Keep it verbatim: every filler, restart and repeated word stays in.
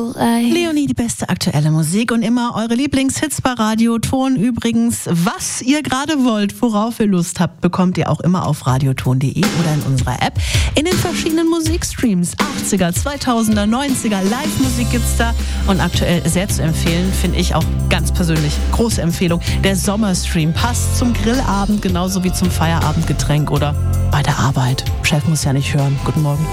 Life. Leonie, die beste aktuelle Musik und immer eure Lieblingshits bei Radioton. Übrigens, was ihr gerade wollt, worauf ihr Lust habt, bekommt ihr auch immer auf radioton punkt de oder in unserer App. In den verschiedenen Musikstreams, achtziger, zweitausender, neunziger, Live-Musik gibt's da. Und aktuell sehr zu empfehlen, finde ich auch ganz persönlich, große Empfehlung, der Sommerstream. Passt zum Grillabend genauso wie zum Feierabendgetränk oder bei der Arbeit. Chef muss ja nicht hören. Guten Morgen.